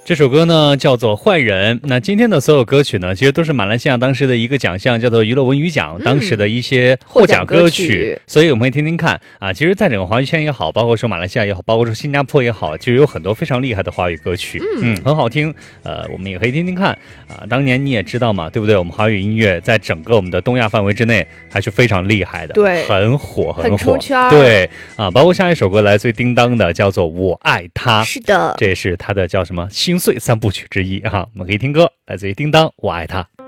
这首歌呢叫做《坏人》。那今天的所有歌曲呢，其实都是马来西亚当时的一个奖项，叫做娱乐文娱奖，当时的一些获奖歌曲。所以我们会听听看啊。其实，在整个华语圈也好，包括说马来西亚也好，包括说新加坡也好，其实有很多非常厉害的华语歌曲，很好听。我们也可以听听看啊。当年你也知道嘛，对不对？我们华语音乐在整个我们的东亚范围之内还是非常厉害的， 对， 很火， 很出圈。 对啊，包括下一首歌来自于叮当的，叫做《我爱他》。 是的， 这也是他的叫什么心碎三部曲之一哈。我们可以听歌，来自于叮当《我爱他》。